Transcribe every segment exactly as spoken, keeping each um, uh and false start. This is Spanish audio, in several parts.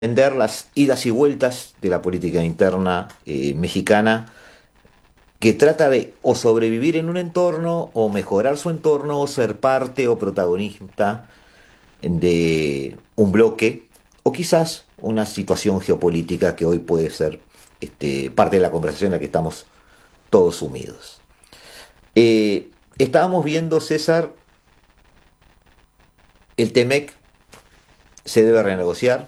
entender las idas y vueltas de la política interna eh, mexicana, que trata de o sobrevivir en un entorno, o mejorar su entorno, o ser parte o protagonista de un bloque, o quizás una situación geopolítica que hoy puede ser este, parte de la conversación en la que estamos todos sumidos. Eh, estábamos viendo, César, el Temec se debe renegociar,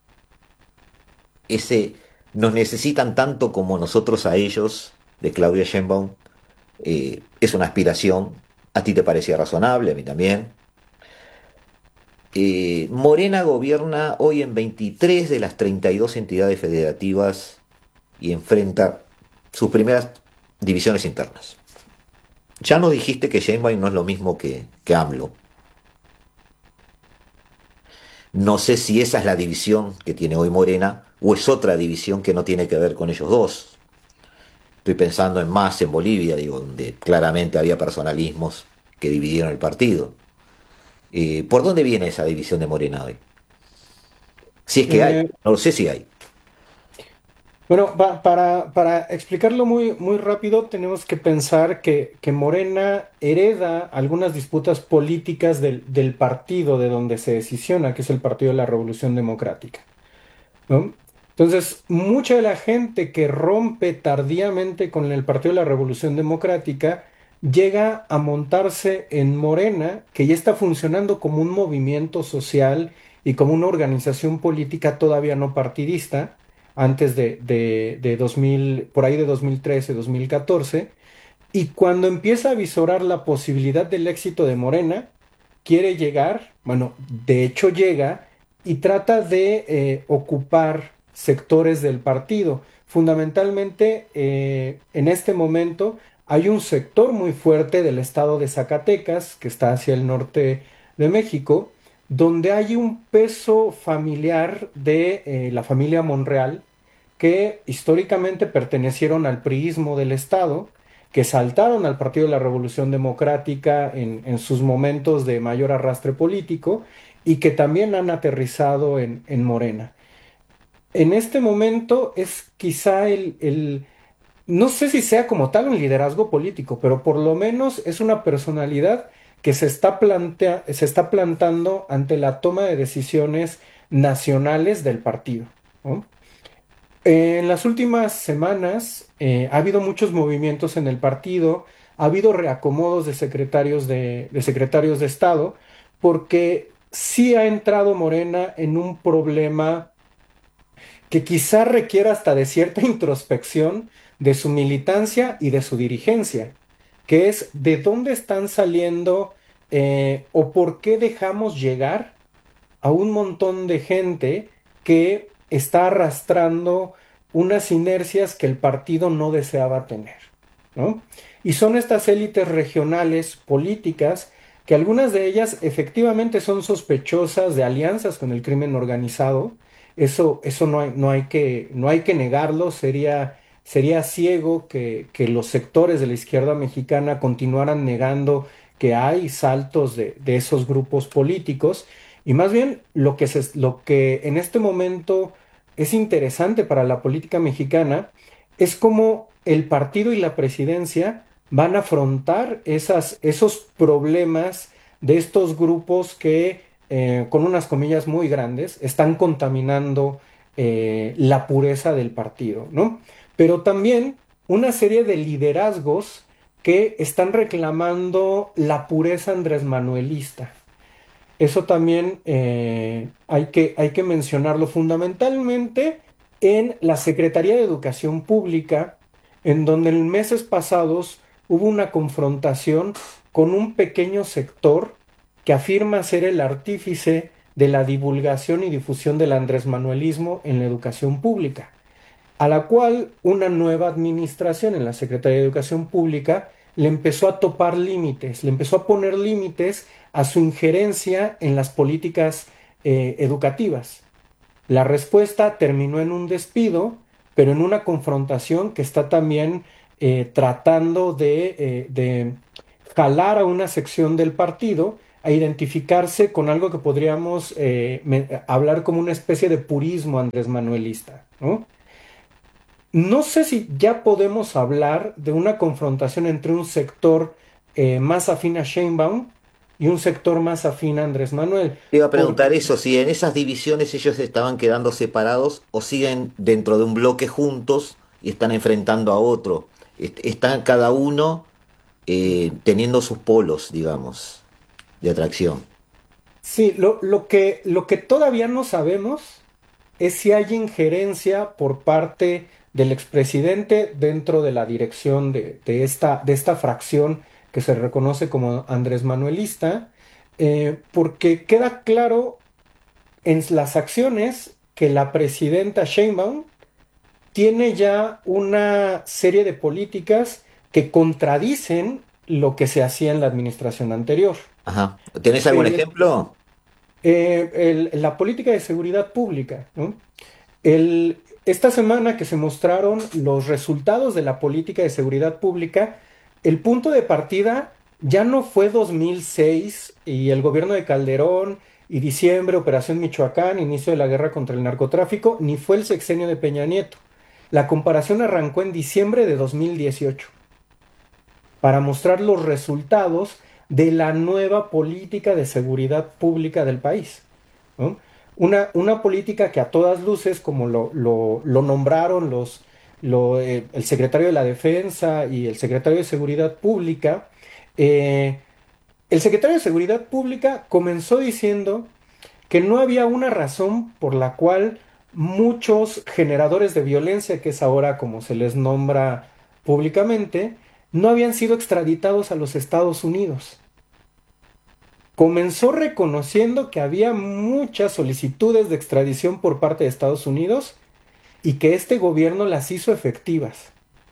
ese nos necesitan tanto como nosotros a ellos, de Claudia Sheinbaum, eh, es una aspiración. A ti te parecía razonable, a mí también. Eh, Morena gobierna hoy en veintitrés de las treinta y dos entidades federativas y enfrenta sus primeras divisiones internas. Ya nos dijiste que Sheinbaum no es lo mismo que, que AMLO. No sé si esa es la división que tiene hoy Morena o es otra división que no tiene que ver con ellos dos. Estoy pensando en más en Bolivia, digo, donde claramente había personalismos que dividieron el partido. Eh, ¿por dónde viene esa división de Morena hoy? Si es que hay, Eh, no lo sé si hay. bueno, pa- para, para explicarlo muy, muy rápido, tenemos que pensar que, que Morena hereda algunas disputas políticas del, del partido de donde se decisiona, que es el Partido de la Revolución Democrática, ¿no? Entonces, mucha de la gente que rompe tardíamente con el Partido de la Revolución Democrática llega a montarse en Morena, que ya está funcionando como un movimiento social y como una organización política todavía no partidista, antes de, de, de dos mil, por ahí de dos mil trece, dos mil catorce, y cuando empieza a visorar la posibilidad del éxito de Morena, quiere llegar, bueno, de hecho llega y trata de eh, ocupar sectores del partido. Fundamentalmente, eh, en este momento hay un sector muy fuerte del estado de Zacatecas, que está hacia el norte de México, donde hay un peso familiar de eh, la familia Monreal, que históricamente pertenecieron al priismo del estado, que saltaron al Partido de la Revolución Democrática en, en sus momentos de mayor arrastre político y que también han aterrizado en, en Morena. En este momento es quizá el, el, no sé si sea como tal un liderazgo político, pero por lo menos es una personalidad que se está plantea, se está plantando ante la toma de decisiones nacionales del partido, ¿no? En las últimas semanas eh, ha habido muchos movimientos en el partido, ha habido reacomodos de secretarios de, de secretarios de Estado, porque sí ha entrado Morena en un problema que quizá requiera hasta de cierta introspección de su militancia y de su dirigencia, que es de dónde están saliendo eh, o por qué dejamos llegar a un montón de gente que está arrastrando unas inercias que el partido no deseaba tener, ¿no? Y son estas élites regionales políticas que algunas de ellas efectivamente son sospechosas de alianzas con el crimen organizado. Eso, eso no hay, no hay que, no hay que negarlo. Sería, sería ciego que, que los sectores de la izquierda mexicana continuaran negando que hay saltos de, de esos grupos políticos. Y más bien lo que, se, lo que en este momento es interesante para la política mexicana es cómo el partido y la presidencia van a afrontar esas, esos problemas de estos grupos que, eh, con unas comillas muy grandes, están contaminando eh, la pureza del partido, ¿no? Pero también una serie de liderazgos que están reclamando la pureza andrés manuelista. Eso también eh, hay que, hay que mencionarlo fundamentalmente en la Secretaría de Educación Pública, en donde en meses pasados hubo una confrontación con un pequeño sector que afirma ser el artífice de la divulgación y difusión del Andrés Manuelismo en la educación pública, a la cual una nueva administración en la Secretaría de Educación Pública le empezó a topar límites, le empezó a poner límites a su injerencia en las políticas eh, educativas. La respuesta terminó en un despido, pero en una confrontación que está también eh, tratando de, eh, de jalar a una sección del partido a identificarse con algo que podríamos eh, me- hablar como una especie de purismo Andrés Manuelista, ¿no? No sé si ya podemos hablar de una confrontación entre un sector eh, más afín a Sheinbaum y un sector más afín a Andrés Manuel. Te iba a Porque preguntar eso, si en esas divisiones ellos estaban quedando separados o siguen dentro de un bloque juntos y están enfrentando a otro. Est- Están cada uno eh, teniendo sus polos, digamos, de atracción. sí, lo, lo que, lo que todavía no sabemos es si hay injerencia por parte del expresidente dentro de la dirección de, de esta, de esta fracción que se reconoce como Andrés Manuelista, eh, porque queda claro en las acciones que la presidenta Sheinbaum tiene ya una serie de políticas que contradicen lo que se hacía en la administración anterior. Ajá. ¿Tenés algún Eh, ejemplo? eh, el- la política de seguridad pública, ¿no? El- esta semana que se mostraron los resultados de la política de seguridad pública, el punto de partida ya no fue dos mil seis y el gobierno de Calderón y diciembre, Operación Michoacán, inicio de la guerra contra el narcotráfico, ni fue el sexenio de Peña Nieto. La comparación arrancó en diciembre de dos mil dieciocho para mostrar los resultados de la nueva política de seguridad pública del país, ¿no? Una, una política que a todas luces, como lo, lo, lo nombraron los, lo, eh, el secretario de la Defensa y el secretario de Seguridad Pública, eh, el secretario de Seguridad Pública comenzó diciendo que no había una razón por la cual muchos generadores de violencia, que es ahora como se les nombra públicamente, no habían sido extraditados a los Estados Unidos. Comenzó reconociendo que había muchas solicitudes de extradición por parte de Estados Unidos y que este gobierno las hizo efectivas.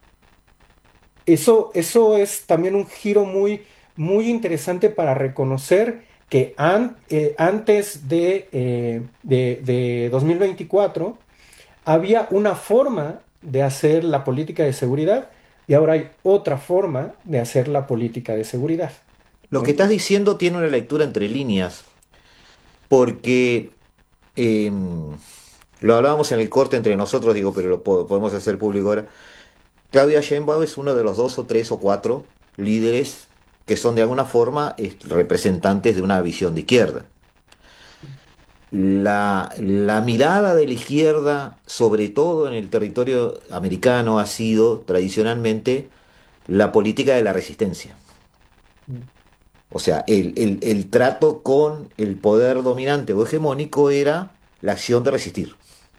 Eso, eso es también un giro muy, muy interesante para reconocer que an- eh, antes de, eh, de, de dos mil veinticuatro había una forma de hacer la política de seguridad y ahora hay otra forma de hacer la política de seguridad, Lo que ¿no? estás diciendo tiene una lectura entre líneas, porque em, lo hablábamos en el corte entre nosotros, digo, pero lo po- podemos hacer público ahora. Claudia Sheinbaum es uno de los dos o tres o cuatro líderes que son de alguna forma eh, representantes de una visión de izquierda. La, la mirada de la izquierda, sobre todo en el territorio americano, ha sido tradicionalmente la política de la resistencia. O sea, el, el- el trato con el poder dominante o hegemónico era la acción de resistir.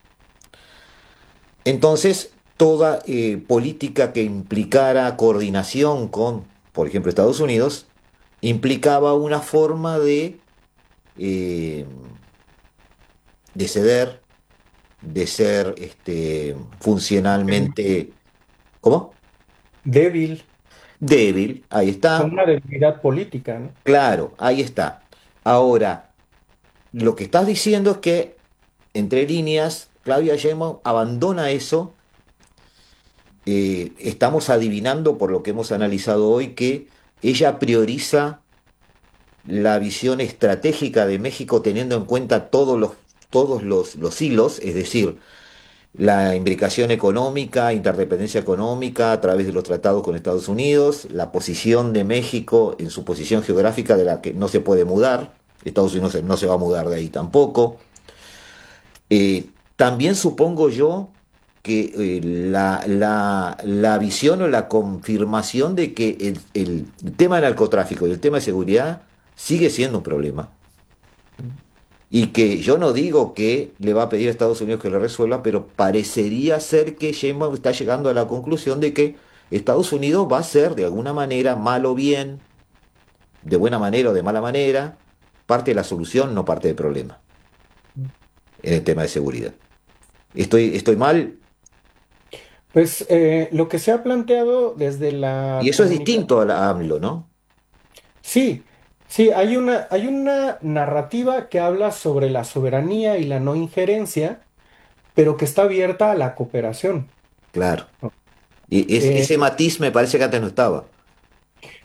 Entonces, toda eh, política que implicara coordinación con, por ejemplo, Estados Unidos, implicaba una forma de, eh, de ceder, de ser este, funcionalmente, ¿cómo? Débil, Débil, ahí con está, una debilidad política, ¿no? claro, ahí está. Ahora, lo que estás diciendo es que, entre líneas, Claudia Sheinbaum abandona eso. Eh, estamos adivinando por lo que hemos analizado hoy que ella prioriza la visión estratégica de México teniendo en cuenta todos los, todos los, los hilos, es decir, la imbricación económica, interdependencia económica a través de los tratados con Estados Unidos, la posición de México en su posición geográfica de la que no se puede mudar, Estados Unidos no se va a mudar de ahí tampoco. Eh, también supongo yo que eh, la, la- la visión o la confirmación de que el, el tema del narcotráfico y el tema de seguridad sigue siendo un problema. Y que yo no digo que le va a pedir a Estados Unidos que lo resuelva, pero parecería ser que Sheinbaum está llegando a la conclusión de que Estados Unidos va a ser de alguna manera, mal o bien, de buena manera o de mala manera, parte de la solución, no parte del problema en el tema de seguridad. ¿Estoy, estoy mal? Pues eh, lo que se ha planteado desde Y la eso es comunicación, distinto a la AMLO, ¿no? sí, sí, hay una, hay una narrativa que habla sobre la soberanía y la no injerencia, pero que está abierta a la cooperación, Claro. ¿no? Y es- Eh, ese matiz me parece que antes no estaba.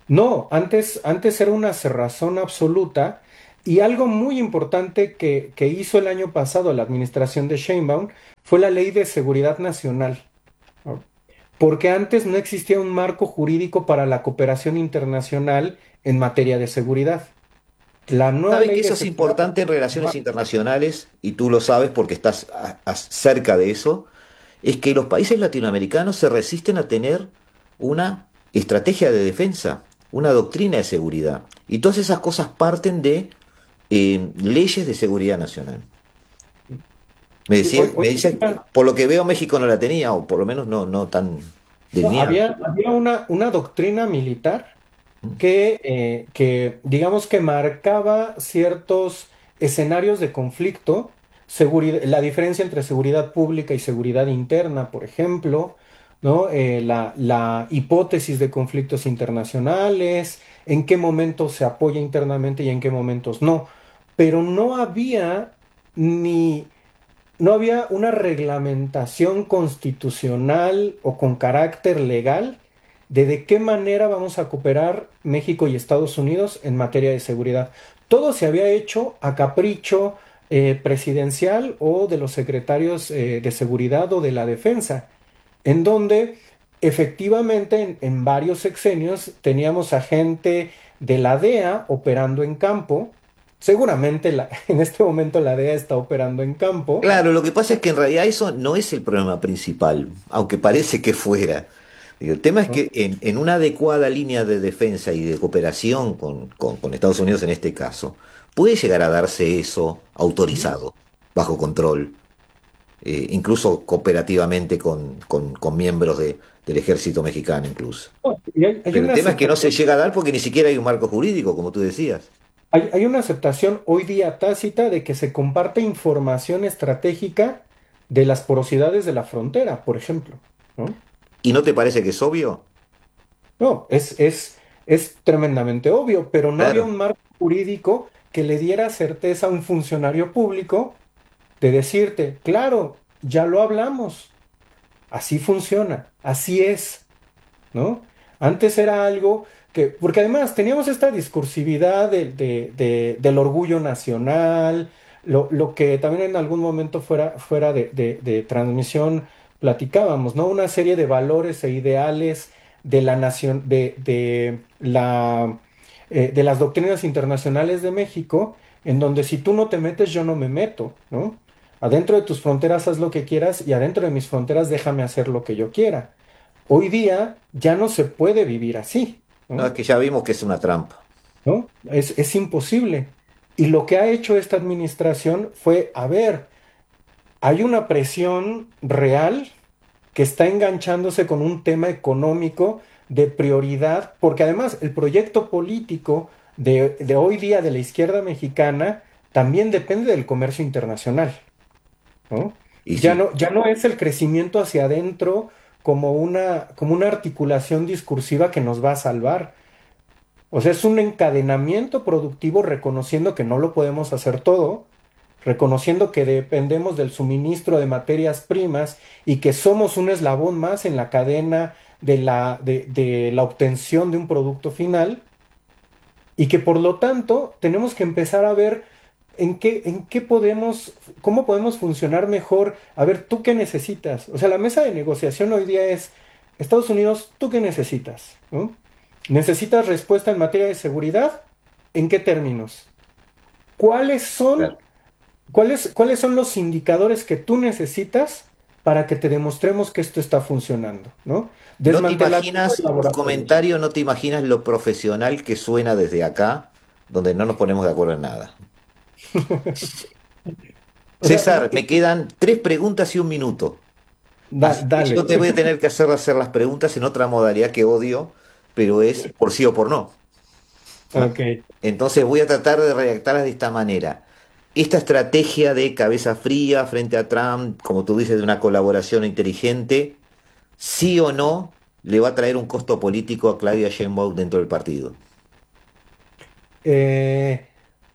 No, antes, antes era una cerrazón absoluta y algo muy importante que, que hizo el año pasado la administración de Sheinbaum fue la Ley de Seguridad Nacional, ¿no? Porque antes no existía un marco jurídico para la cooperación internacional en materia de seguridad. La nueva Sabes que Ley de eso es Seguridad... importante en relaciones internacionales, y tú lo sabes porque estás a- a- cerca de eso, es que los países latinoamericanos se resisten a tener una estrategia de defensa, una doctrina de seguridad. Y todas esas cosas parten de eh, leyes de seguridad nacional. Me Sí, decía, hoy, me hoy dice, día, por lo que veo México no la tenía, o por lo menos no, no tan no, delineada. había, había una, una doctrina militar que, eh, que, digamos que marcaba ciertos escenarios de conflicto, seguridad, la diferencia entre seguridad pública y seguridad interna, por ejemplo, ¿no? Eh, la, la hipótesis de conflictos internacionales, en qué momentos se apoya internamente y en qué momentos no. Pero no había ni no había una reglamentación constitucional o con carácter legal de de qué manera vamos a cooperar México y Estados Unidos en materia de seguridad. Todo se había hecho a capricho eh, presidencial o de los secretarios eh, de seguridad o de la defensa, en donde efectivamente en, en varios sexenios teníamos a gente de la D E A operando en campo. Seguramente la- en este momento la D E A está operando en campo. Claro, lo que pasa es que en realidad eso no es el problema principal, aunque parece que fuera. Digo, el tema es ¿No? que en, en una adecuada línea de defensa y de cooperación con, con- con Estados Unidos en este caso, puede llegar a darse eso Ujú. autorizado, bajo control, eh, incluso cooperativamente con, con- con miembros de- del ejército mexicano incluso. Y hay, hay Pero el una tema es que no se aceptación, llega a dar porque ni siquiera hay un marco jurídico, como tú decías. hay, hay una aceptación hoy día tácita de que se comparte información estratégica de las porosidades de la frontera, por ejemplo, ¿no? ¿Y no te parece que es obvio? No, es, es, es tremendamente obvio, pero no había Claro. un marco jurídico que le diera certeza a un funcionario público de decirte, claro, ya lo hablamos, así funciona, así es, ¿no? Antes era algo que, porque además teníamos esta discursividad de- de- de- del orgullo nacional, lo, lo que también en algún momento fuera, fuera de, de- de transmisión platicábamos, ¿no? Una serie de valores e ideales de la nación, de, de la, eh, de las doctrinas internacionales de México, en donde si tú no te metes, yo no me meto, ¿no? Adentro de tus fronteras haz lo que quieras y adentro de mis fronteras déjame hacer lo que yo quiera. Hoy día ya no se puede vivir así, No, es ¿no? que ya vimos que es una trampa. ¿No? Es, es imposible. Y lo que ha hecho esta administración fue, a ver, hay una presión real que está enganchándose con un tema económico de prioridad, porque además el proyecto político de, de hoy día de la izquierda mexicana también depende del comercio internacional, ¿no? Y Ya sí. no, ya no es el crecimiento hacia adentro como una, como una articulación discursiva que nos va a salvar. O sea, es un encadenamiento productivo reconociendo que no lo podemos hacer todo, reconociendo que dependemos del suministro de materias primas y que somos un eslabón más en la cadena de la, de, de la obtención de un producto final y que por lo tanto tenemos que empezar a ver en qué, en qué podemos, cómo podemos funcionar mejor. A ver, ¿tú qué necesitas? O sea, la mesa de negociación hoy día es, Estados Unidos, ¿tú qué necesitas? ¿No? ¿Necesitas respuesta en materia de seguridad? ¿En qué términos? ¿Cuáles son, Claro. cuáles, cuáles son los indicadores que tú necesitas para que te demostremos que esto está funcionando? ¿No? No te Desmantelamiento de imaginas, un laboratorios. comentario, no te imaginas lo profesional que suena desde acá, donde no nos ponemos de acuerdo en nada. O sea, César, me quedan tres preguntas y un minuto. da- Así que dale. yo te voy a tener que hacer hacer las preguntas en otra modalidad que odio, pero es por sí o por no. ¿Ah? Ok. Entonces voy a tratar de redactarlas de esta manera. Esta estrategia de cabeza fría frente a Trump, como tú dices, de una colaboración inteligente, sí o no le va a traer un costo político a Claudia Sheinbaum dentro del partido. Eh,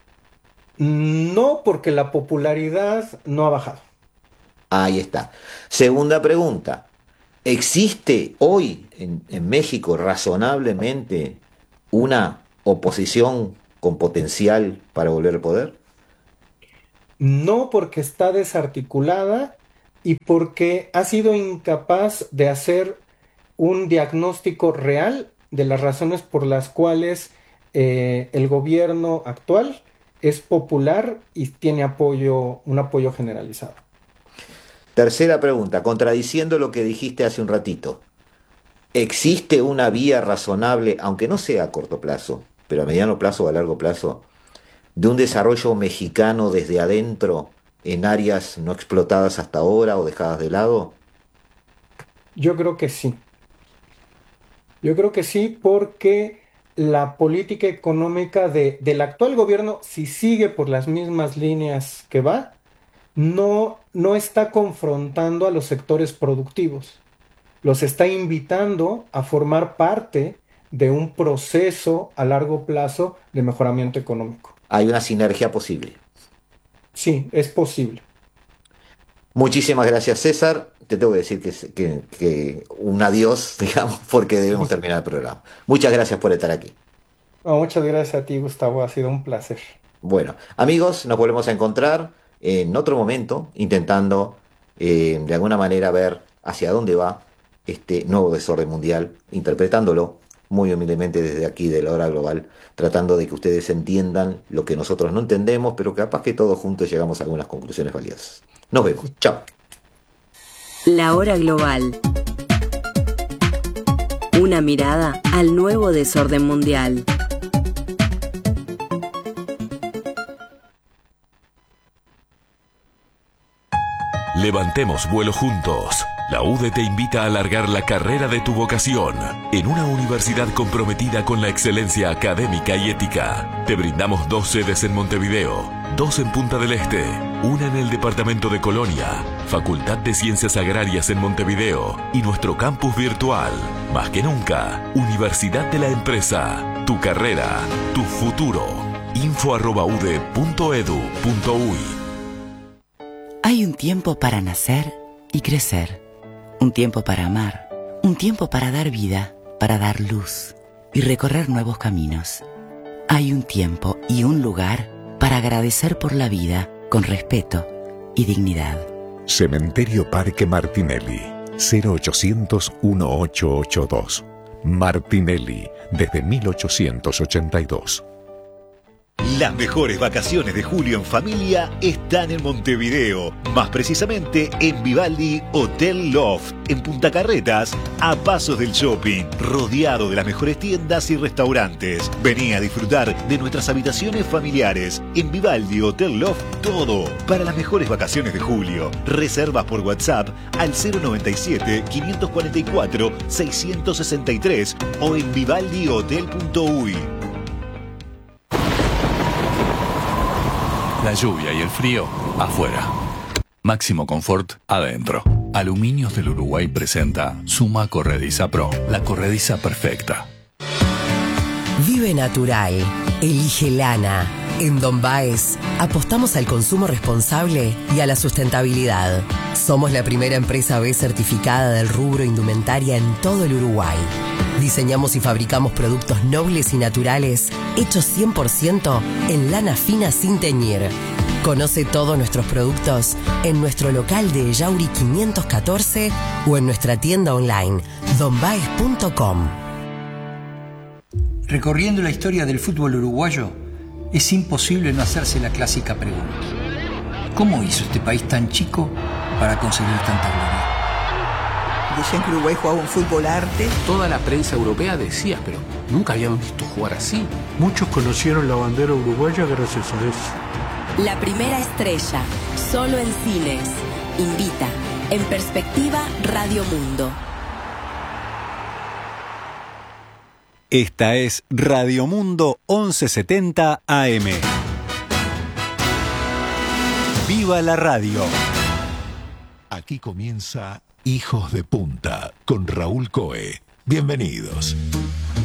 no, porque la popularidad no ha bajado. Ahí está. Segunda pregunta. ¿Existe hoy en, en México razonablemente una oposición con potencial para volver al poder? No, porque está desarticulada y porque ha sido incapaz de hacer un diagnóstico real de las razones por las cuales eh, el gobierno actual es popular y tiene apoyo, un apoyo generalizado. Tercera pregunta, contradiciendo lo que dijiste hace un ratito. ¿Existe una vía razonable, aunque no sea a corto plazo, pero a mediano plazo o a largo plazo, de un desarrollo mexicano desde adentro en áreas no explotadas hasta ahora o dejadas de lado? Yo creo que sí. Yo creo que sí, porque la política económica de, del actual gobierno, si sigue por las mismas líneas que va, no, no está confrontando a los sectores productivos. Los está invitando a formar parte de un proceso a largo plazo de mejoramiento económico. Hay una sinergia posible. Sí, es posible. Muchísimas gracias, César. Te tengo que decir que, que, que un adiós, digamos, porque debemos terminar el programa. Muchas gracias por estar aquí. Oh, muchas gracias a ti, Gustavo. Ha sido un placer. Bueno, amigos, nos volvemos a encontrar en otro momento, intentando eh, de alguna manera ver hacia dónde va este nuevo desorden mundial, interpretándolo muy humildemente desde aquí de la hora global, tratando de que ustedes entiendan lo que nosotros no entendemos, pero capaz que todos juntos llegamos a algunas conclusiones valiosas. Nos vemos. Chao. La hora global. Una mirada al nuevo desorden mundial. Levantemos vuelo juntos. La U D te invita a alargar la carrera de tu vocación en una universidad comprometida con la excelencia académica y ética. Te brindamos dos sedes en Montevideo, dos en Punta del Este, una en el departamento de Colonia, Facultad de Ciencias Agrarias en Montevideo y nuestro campus virtual. Más que nunca, Universidad de la Empresa. Tu carrera, tu futuro. info arroba ude punto edu punto uy. Hay un tiempo para nacer y crecer, un tiempo para amar, un tiempo para dar vida, para dar luz y recorrer nuevos caminos. Hay un tiempo y un lugar para agradecer por la vida con respeto y dignidad. Cementerio Parque Martinelli, cero ochocientos dieciocho ochenta y dos. Martinelli, desde mil ochocientos ochenta y dos. Las mejores vacaciones de julio en familia están en Montevideo, más precisamente en Vivaldi Hotel Loft, en Punta Carretas, a pasos del shopping, rodeado de las mejores tiendas y restaurantes. Vení a disfrutar de nuestras habitaciones familiares. En Vivaldi Hotel Loft, todo para las mejores vacaciones de julio. Reservas por WhatsApp al cero noventa y siete, quinientos cuarenta y cuatro, seiscientos sesenta y tres o en vivaldi hotel punto uy. La lluvia y el frío, afuera. Máximo confort, adentro. Aluminios del Uruguay presenta Suma Corrediza Pro, la corrediza perfecta. Vive natural. Elige lana. En Don Baez apostamos al consumo responsable y a la sustentabilidad. Somos la primera empresa B certificada del rubro indumentaria en todo el Uruguay. Diseñamos y fabricamos productos nobles y naturales hechos cien por ciento en lana fina sin teñir. Conoce todos nuestros productos en nuestro local de Ellauri quinientos catorce o en nuestra tienda online don baez punto com. Recorriendo la historia del fútbol uruguayo, es imposible no hacerse la clásica pregunta: ¿cómo hizo este país tan chico para conseguir tanta gloria? Decían que Uruguay jugaba un fútbol arte. Toda la prensa europea decía, pero nunca habíamos visto jugar así. Muchos conocieron la bandera uruguaya gracias a eso. La primera estrella, solo en cines. Invita, en perspectiva, Radio Mundo. Esta es Radio Mundo once setenta A M. ¡Viva la radio! Aquí comienza Hijos de Punta con Raúl Coe. Bienvenidos.